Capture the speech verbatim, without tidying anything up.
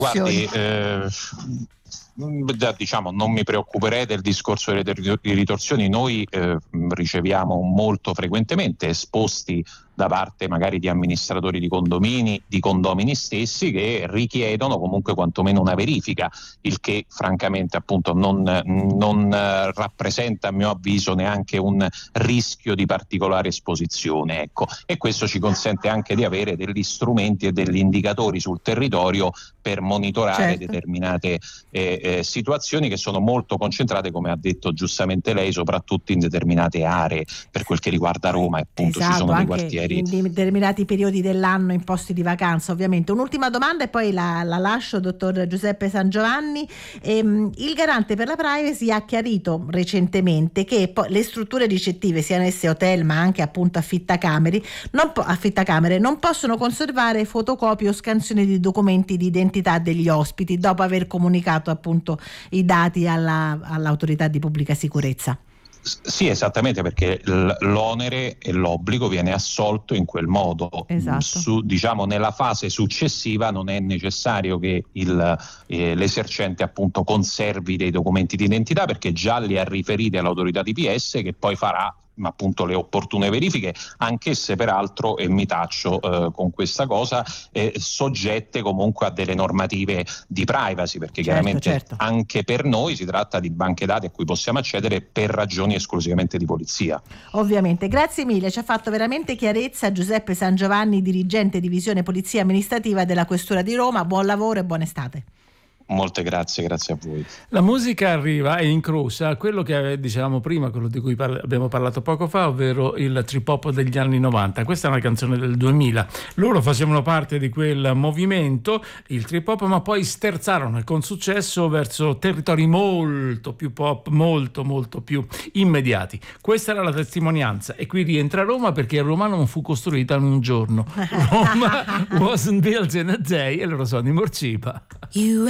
Guardi, eh, diciamo, non mi preoccuperei del discorso delle ritorsioni. Noi eh, riceviamo molto frequentemente esposti da parte magari di amministratori di condomini, di condomini stessi, che richiedono comunque quantomeno una verifica, il che francamente appunto non, non rappresenta a mio avviso neanche un rischio di particolare esposizione, ecco. E questo ci consente anche di avere degli strumenti e degli indicatori sul territorio per monitorare certo. determinate eh, eh, situazioni che sono molto concentrate, come ha detto giustamente lei, soprattutto in determinate aree per quel che riguarda Roma, e appunto esatto, ci sono dei anche quartieri in determinati periodi dell'anno, in posti di vacanza ovviamente. Un'ultima domanda e poi la, la lascio, dottor Giuseppe Sangiovanni. Ehm, il garante per la privacy ha chiarito recentemente che poi le strutture ricettive, siano esse hotel ma anche appunto affittacamere, non, po- affittacamere, non possono conservare fotocopie o scansioni di documenti di identità degli ospiti dopo aver comunicato appunto i dati alla, all'autorità di pubblica sicurezza. Sì, esattamente, perché l'onere e l'obbligo viene assolto in quel modo. Esatto. Su, diciamo, nella fase successiva non è necessario che il, eh, l'esercente appunto conservi dei documenti di identità, perché già li ha riferiti all'autorità di P S, che poi farà appunto le opportune verifiche, anch'esse peraltro, e mi taccio eh, con questa cosa, eh, soggette comunque a delle normative di privacy, perché certo, chiaramente certo. anche per noi si tratta di banche dati a cui possiamo accedere per ragioni esclusivamente di polizia. Ovviamente, grazie mille, ci ha fatto veramente chiarezza Giuseppe Sangiovanni, dirigente divisione polizia amministrativa della Questura di Roma. Buon lavoro e buona estate. Molte grazie, grazie a voi. La musica arriva e incrocia quello che dicevamo prima, quello di cui parla, abbiamo parlato poco fa, ovvero il trip hop degli anni novanta. Questa è una canzone del duemila. Loro facevano parte di quel movimento, il trip hop, ma poi sterzarono con successo verso territori molto più pop, molto molto più immediati. Questa era la testimonianza, e qui rientra Roma, perché Roma non fu costruita in un giorno. Roma wasn't built in a day, e loro sono in Morcipa. You